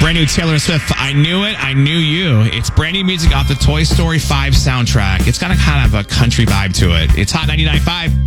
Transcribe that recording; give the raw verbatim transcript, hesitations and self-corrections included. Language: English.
brand new Taylor Swift, I Knew It, I Knew You. It's brand new music off the Toy Story five soundtrack. It's got a kind of a country vibe to it. It's Hot ninety-nine point five.